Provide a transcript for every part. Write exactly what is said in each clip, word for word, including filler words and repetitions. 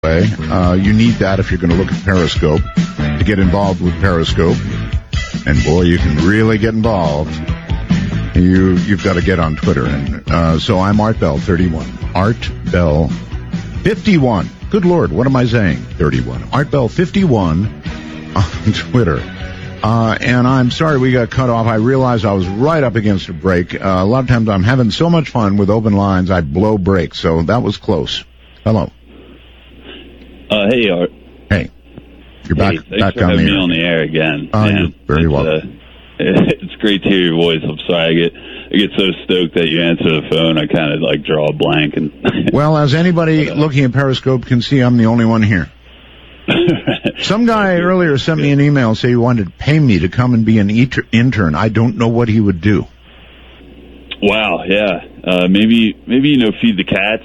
Uh, you need that if you're going to look at Periscope to get involved with Periscope. And boy, you can really get involved. You, you've got to get on Twitter. And uh, so I'm Art Bell thirty-one. Art Bell fifty-one. Good Lord, what am I saying? thirty-one. Art Bell fifty-one on Twitter. Uh, and I'm sorry we got cut off. I realized I was right up against a break. Uh, a lot of times I'm having so much fun with open lines, I blow breaks. So that was close. Hello. Uh, hey, Art. Hey. You're back, hey, thanks back for on having the me air. on the air again. Oh, man. you're very it's, welcome. Uh, it's great to hear your voice. I'm sorry. I get I get so stoked that you answer the phone. I kind of like draw a blank. And well, as anybody but, uh, looking at Periscope can see, I'm the only one here. Some guy earlier sent me an email saying he wanted to pay me to come and be an eter- intern. I don't know what he would do. Wow, yeah. Uh, maybe, maybe, you know, feed the cats.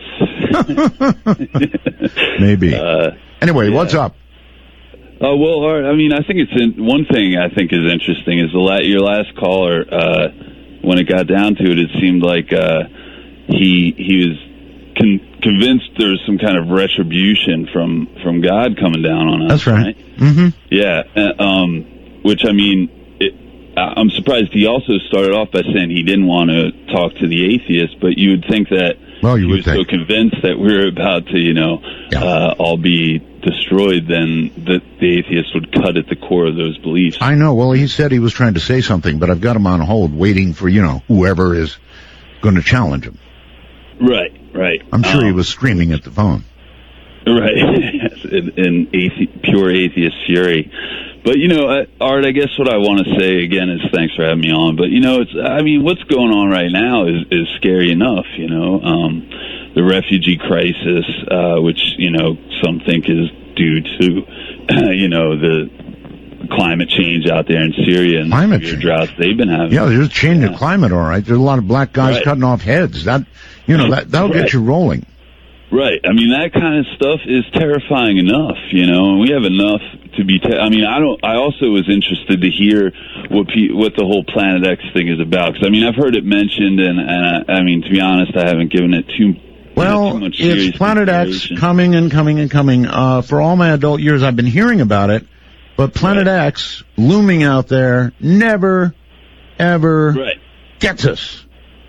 Maybe. Uh, anyway, yeah. What's up? Uh, well, Art, I mean, I think it's in, one thing I think is interesting is the la- your last caller, uh, when it got down to it, it seemed like, uh, he, he was con- convinced there was some kind of retribution from, from God coming down on us. That's right. right? Mm-hmm. Yeah. Uh, um, which, I mean, I'm surprised he also started off by saying he didn't want to talk to the atheists, but you would think that well, you he would was think. so convinced that we were about to, you know, yeah. uh, all be destroyed, then that the atheists would cut at the core of those beliefs. I know. Well, he said he was trying to say something, but I've got him on hold waiting for, you know, whoever is going to challenge him. Right, right. I'm sure um, he was screaming at the phone. Right, in, in athe- pure atheist fury. But, you know, Art, I guess what I want to say, again, is thanks for having me on. But, you know, it's, I mean, what's going on right now is, is scary enough, you know. Um, the refugee crisis, uh, which, you know, some think is due to, you know, the climate change out there in Syria and climate the droughts they've been having. Yeah, there's a change yeah. of climate, all right. There's a lot of black guys right. cutting off heads. That, you know, that, that'll right. get you rolling. Right. I mean, that kind of stuff is terrifying enough, you know, and we have enough to be, te- I mean, I don't, I also was interested to hear what pe- what the whole Planet X thing is about. Because, I mean, I've heard it mentioned, and, and I, I mean, to be honest, I haven't given it too, well, you know, too much serious it's Planet X coming and coming and coming. Uh, for all my adult years, I've been hearing about it, but Planet right. X looming out there never, ever right. gets us.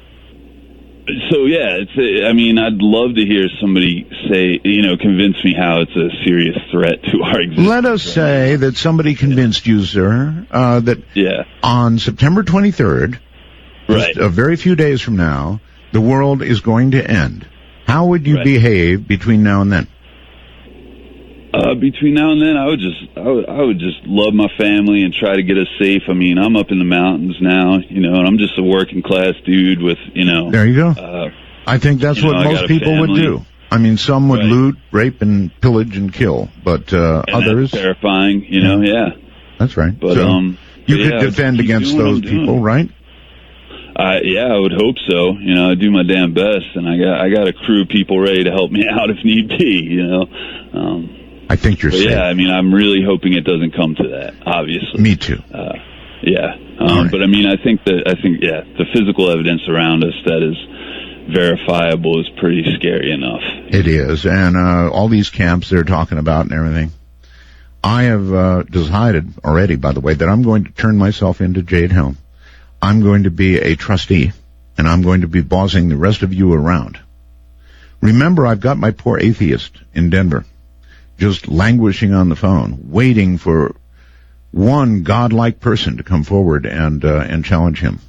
So, yeah, it's. A, I mean, I'd love to hear somebody say, you know, convince me how it's a serious threat to our existence. Let us say that somebody convinced you, sir, uh, that yeah. on September twenty-third, right. just a very few days from now, the world is going to end. How would you right. behave between now and then? Uh, between now and then, I would just, I would, I would just love my family and try to get us safe. I mean, I'm up in the mountains now, you know, and I'm just a working class dude with, you know. There you go. Uh, I think that's what know, most people would do. I mean, some would right. loot, rape, and pillage and kill, but uh, and others. That's terrifying, you know. Yeah, that's right. But so um, you but could yeah, defend against those people, right? Uh, yeah, I would hope so. You know, I do my damn best, and I got I got a crew of people ready to help me out if need be. You know. Um, I think you're safe. Yeah, I mean, I'm really hoping it doesn't come to that, obviously. Me too. Uh, yeah. Um, right. But, I mean, I think that, I think, yeah, the physical evidence around us that is verifiable is pretty scary enough. It is. And uh, all these camps they're talking about and everything. I have uh, decided already, by the way, that I'm going to turn myself into Jade Helm. I'm going to be a trustee, and I'm going to be bossing the rest of you around. Remember, I've got my poor atheist in Denver, just languishing on the phone, waiting for one godlike person to come forward and uh, and challenge him.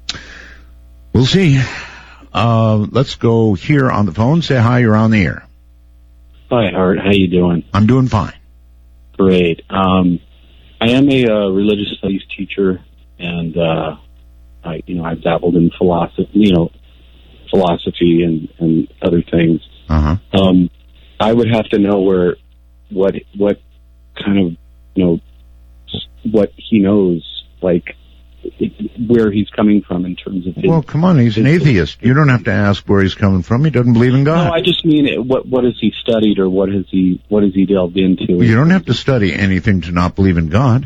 We'll see. Uh, let's go here on the phone. Say hi, you're on the air. Hi, Art. How you doing? I'm doing fine. Great. Um, I am a uh, religious studies teacher, and uh, I, you know, I've dabbled in philosophy, you know, philosophy and, and other things. Uh-huh. Um, I would have to know where. What what kind of, you know, what he knows, like, where he's coming from in terms of his... Well, come on, he's an atheist. You don't have to ask where he's coming from. He doesn't believe in God. No, I just mean, what what has he studied or what has he what has he delved into? Well, you don't have to study anything to not believe in God.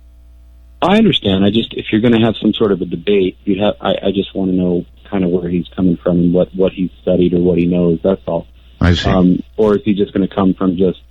I understand. I just, if you're going to have some sort of a debate, you have. I, I just want to know kind of where he's coming from and what, what he's studied or what he knows. That's all. I see. Um, or is he just going to come from just